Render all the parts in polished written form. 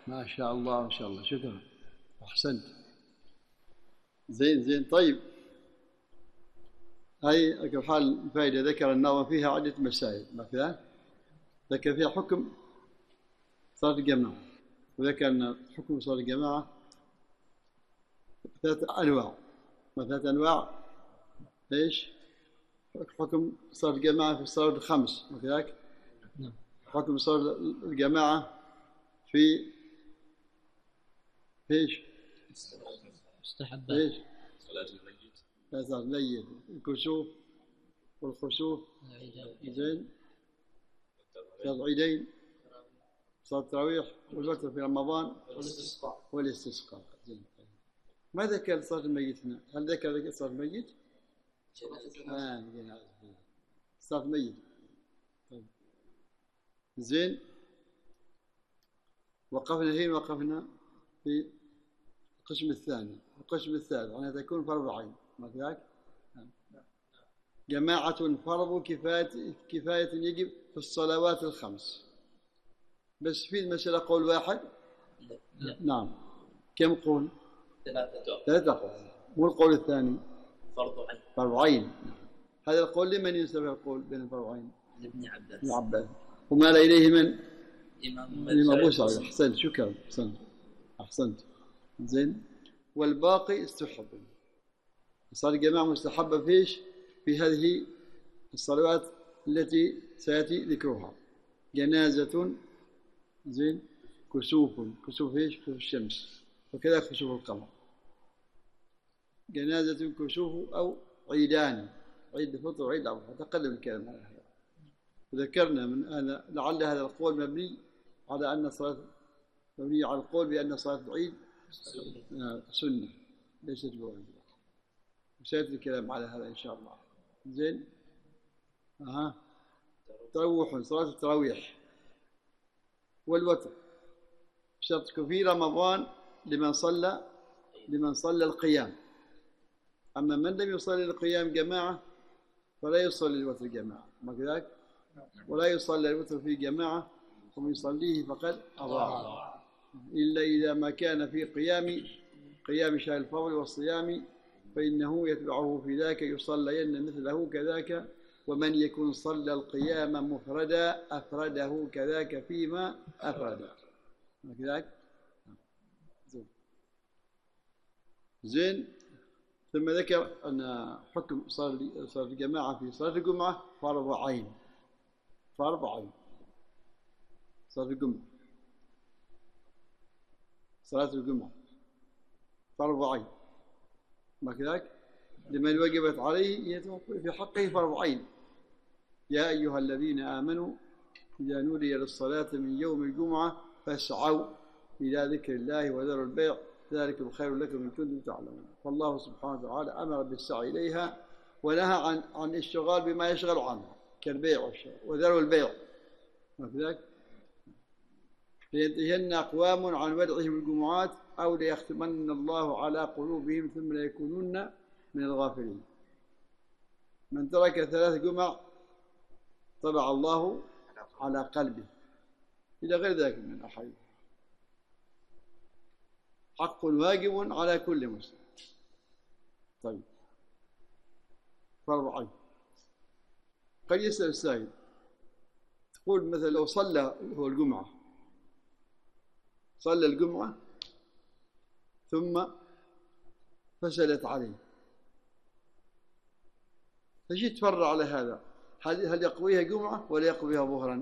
ما شاء الله ما شاء الله، شكرا، أحسنت. زين طيب. هاي على كل حال الفائدة ذكر النظم فيها عدة مسائل. مثلا ذكر فيها حكم صلاة الجماعة، وذكر أن حكم صلاة الجماعة ثلاثة أنواع. ثلاثة أنواع. إيش؟ حكم صلاة الجماعة في الصلاة الخمس، وكذلك حكم صلاة الجماعة في إيش؟ مستحبات. إيش؟ صلاة الميت، الكسوف والخسوف، زين، صلاة العيدين، صلاة التراويح، والوتر في رمضان، والاستسقاء. زين. ما ذكر صلاة الميت هنا؟ هل ذكر صلاة الميت؟ جنازة. صلاة الميت. طيب. زين. وقفنا في القسم الثاني. القسم الثالث أنها تكون فرض عين. ما كذلك؟ جماعة فرض كفاية يجب في الصلوات الخمس. بس في المسألة قول واحد؟ لا. نعم. كم قول؟ ثلاثة قول. والقول الثاني؟ فرض عين. هذا القول لمن ينسب القول بين الفرضين؟ لابن عباس. ابن عباس. ومال إليه من؟ إمام أبو سعيد. أحسنت، شكرا، أحسنت. زين. والباقي استحب. صار الجماعة مستحبة فيش؟ في هذه الصلوات التي سيأتي ذكرها. جنازة، زين، كسوف إيش؟ كسوف الشمس، وكذا كسوف القمر. جنازة، كسوف، أو عيدان، عيد الفطر وعيد الأضحى. تقدم الكلام على هذا. وذكرنا من أن لعل هذا القول مبني على أن مبني على القول بأن صلاة العيد سنة ليست بواجبة. وسيأتي الكلام على هذا إن شاء الله. زين. تروح، صلاة التراويح والوتر شرط في رمضان لمن صلى القيام. أما من لم يصلي القيام جماعة فلا يصلي الوتر جماعة. ما كذلك؟ ولا يصلي الوتر في جماعة، ومن يصليه فقد أضاع، إلا إذا ما كان في قيام شهر الفضل والصيام، فإنه يتبعه في ذاك يصلين مثله كذاك. ومن يكون صلى القيام مفردا أفرده كذاك فيما أفرد. ما كذلك؟ زين. ثم ذكر أن حكم صلاة الجماعة في صلاة الجمعة فرض عين. صلاة الجمعة فرض عين. ما كذلك؟ لمن وجبت عليه في حقه فرض عين. يا أيها الذين آمنوا إذا نودي للصلاة من يوم الجمعة فاسعوا إلى ذكر الله وذروا البيع ذلك خير لكم إن كنتم تعلمون. فالله سبحانه وتعالى أمر بالسعي إليها ونهى عن الاشتغال بما يشغل عنها كالبيع والشراء. وذروا البيع. وكذلك لينتهين أقوام عن ودعهم الجمعات أو ليختمن الله على قلوبهم ثم ليكونن من الغافلين. من ترك 3 جمع طبع الله على قلبه إلى غير ذلك من الأحاديث. حق واجب على كل مسلم. طيب، فرض عين. قد يسأل السائل، تقول مثلا لو صلى الجمعة ثم فسدت عليه، فجيت تفرع على هذا، هل يقضيها جمعة ولا يقضيها ظهرا؟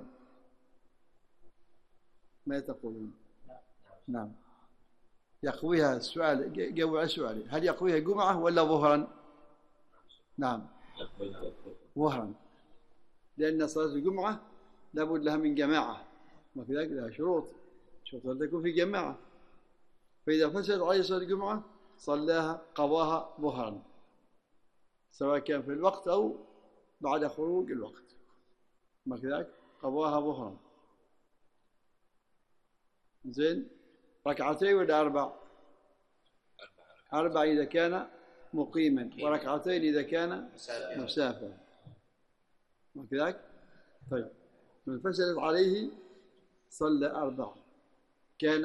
ما تقولون؟ نعم، يقضيها. السؤال جاوب على سؤالي، هل يقضيها جمعة ولا ظهرا؟ نعم، ظهرا، لأن صلاة الجمعة لابد لها من جماعة، ما في ذلك لها شروط أن تكون في جماعة. فإذا فسد عليه صلاة الجمعة صلاها قضاها ظهرا، سواء كان في الوقت أو بعد خروج الوقت، ما في ذلك قضاها ظهرا. زين. 2 ولا 4؟ 4 إذا كان مقيما، و2 إذا كان مسافرا، ما في ذلك. طيب، من فسدت عليه صلى 4. كان